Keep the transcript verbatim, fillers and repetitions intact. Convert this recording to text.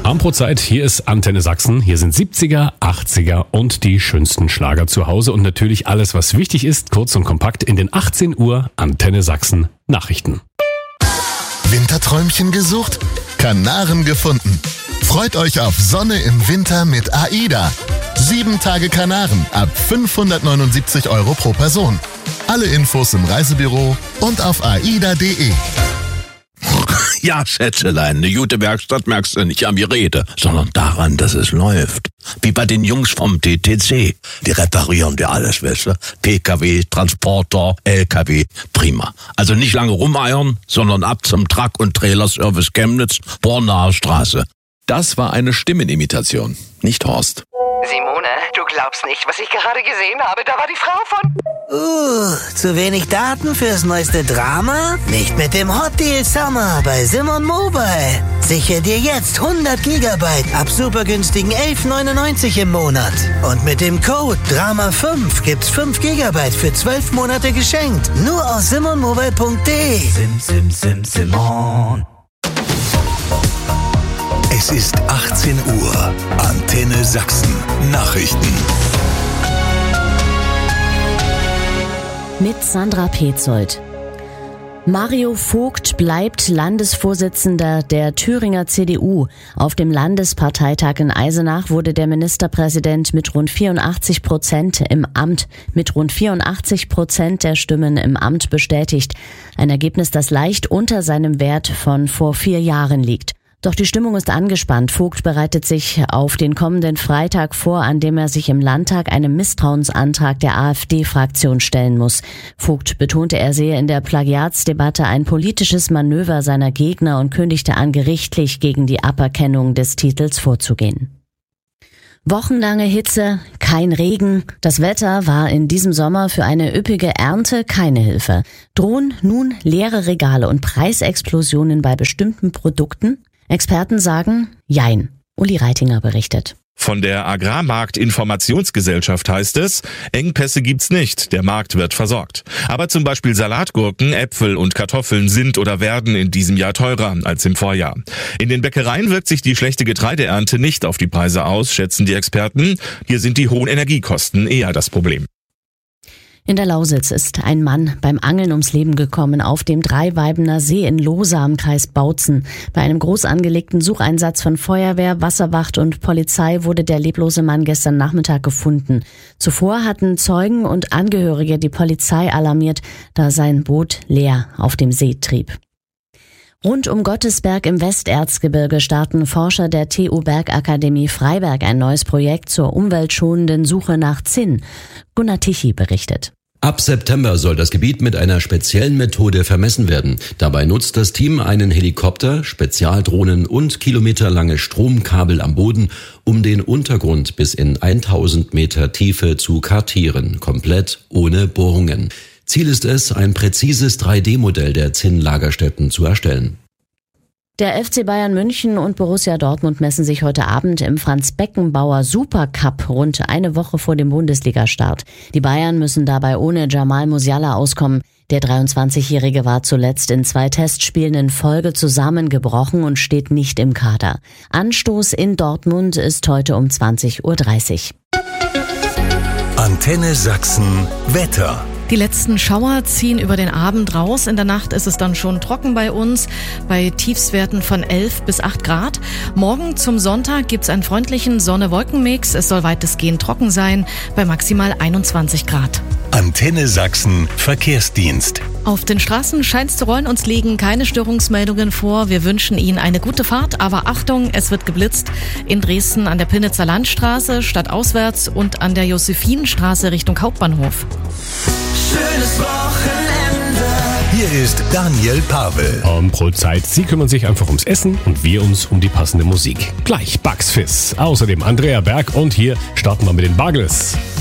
Abendbrotzeit, hier ist Antenne Sachsen. Hier sind siebziger, achtziger und die schönsten Schlager zu Hause. Und natürlich alles, was wichtig ist, kurz und kompakt in den achtzehn Uhr Antenne Sachsen Nachrichten. Winterträumchen gesucht? Kanaren gefunden. Freut euch auf Sonne im Winter mit AIDA. Sieben Tage Kanaren ab fünfhundertneunundsiebzig Euro pro Person. Alle Infos im Reisebüro und auf aida punkt de. Ja, Schätzelein, eine gute Werkstatt merkst du nicht an die Rede, sondern daran, dass es läuft. Wie bei den Jungs vom T T C. Die reparieren dir alles, weißt du? P K W, Transporter, L K W, prima. Also nicht lange rumeiern, sondern ab zum Truck- und Trailerservice Chemnitz, Bornaer Straße. Das war eine Stimmenimitation, nicht Horst. Simone, du glaubst nicht, was ich gerade gesehen habe. Da war die Frau von... Uh, zu wenig Daten fürs neueste Drama? Nicht mit dem Hot Deal Summer bei Simon Mobile. Sichere dir jetzt hundert Gigabyte ab super günstigen elf neunundneunzig im Monat. Und mit dem Code Drama fünf gibt's fünf Gigabyte für zwölf Monate geschenkt. Nur aus simon mobile punkt de. Sim, sim, sim, Simon. Es ist achtzehn Uhr. Antenne Sachsen. Nachrichten. Mit Sandra Petzold. Mario Vogt bleibt Landesvorsitzender der Thüringer C D U. Auf dem Landesparteitag in Eisenach wurde der Ministerpräsident mit rund vierundachtzig Prozent im Amt, mit rund vierundachtzig Prozent der Stimmen im Amt bestätigt. Ein Ergebnis, das leicht unter seinem Wert von vor vier Jahren liegt. Doch die Stimmung ist angespannt. Vogt bereitet sich auf den kommenden Freitag vor, an dem er sich im Landtag einem Misstrauensantrag der AfD-Fraktion stellen muss. Vogt betonte, er sehe in der Plagiatsdebatte ein politisches Manöver seiner Gegner und kündigte an, gerichtlich gegen die Aberkennung des Titels vorzugehen. Wochenlange Hitze, kein Regen. Das Wetter war in diesem Sommer für eine üppige Ernte keine Hilfe. Drohen nun leere Regale und Preisexplosionen bei bestimmten Produkten? Experten sagen, jein. Uli Reitinger berichtet. Von der Agrarmarkt-Informationsgesellschaft heißt es, Engpässe gibt's nicht, der Markt wird versorgt. Aber zum Beispiel Salatgurken, Äpfel und Kartoffeln sind oder werden in diesem Jahr teurer als im Vorjahr. In den Bäckereien wirkt sich die schlechte Getreideernte nicht auf die Preise aus, schätzen die Experten. Hier sind die hohen Energiekosten eher das Problem. In der Lausitz ist ein Mann beim Angeln ums Leben gekommen auf dem Dreiweibener See in Lohsa im Kreis Bautzen. Bei einem groß angelegten Sucheinsatz von Feuerwehr, Wasserwacht und Polizei wurde der leblose Mann gestern Nachmittag gefunden. Zuvor hatten Zeugen und Angehörige die Polizei alarmiert, da sein Boot leer auf dem See trieb. Rund um Gottesberg im Westerzgebirge starten Forscher der T U Bergakademie Freiberg ein neues Projekt zur umweltschonenden Suche nach Zinn. Gunnar Tichy berichtet. Ab September soll das Gebiet mit einer speziellen Methode vermessen werden. Dabei nutzt das Team einen Helikopter, Spezialdrohnen und kilometerlange Stromkabel am Boden, um den Untergrund bis in tausend Meter Tiefe zu kartieren, komplett ohne Bohrungen. Ziel ist es, ein präzises drei D Modell der Zinnlagerstätten zu erstellen. Der F C Bayern München und Borussia Dortmund messen sich heute Abend im Franz-Beckenbauer Supercup rund eine Woche vor dem Bundesligastart. Die Bayern müssen dabei ohne Jamal Musiala auskommen. Der dreiundzwanzigjährige war zuletzt in zwei Testspielen in Folge zusammengebrochen und steht nicht im Kader. Anstoß in Dortmund ist heute um zwanzig Uhr dreißig. Antenne Sachsen Wetter. Die letzten Schauer ziehen über den Abend raus. In der Nacht ist es dann schon trocken bei uns, bei Tiefstwerten von elf bis acht Grad. Morgen zum Sonntag gibt's einen freundlichen Sonne-Wolken-Mix. Es soll weitestgehend trocken sein, bei maximal einundzwanzig Grad. Antenne Sachsen Verkehrsdienst. Auf den Straßen scheint's zu rollen, uns liegen keine Störungsmeldungen vor. Wir wünschen Ihnen eine gute Fahrt, aber Achtung, es wird geblitzt. In Dresden an der Pillnitzer Landstraße stadtauswärts und an der Josephinenstraße Richtung Hauptbahnhof. Schönes Wochenende. Hier ist Daniel Pavel. Abendbrotzeit. Sie kümmern sich einfach ums Essen und wir uns um die passende Musik. Gleich Bugs Fizz. Außerdem Andrea Berg und hier starten wir mit den Buggles.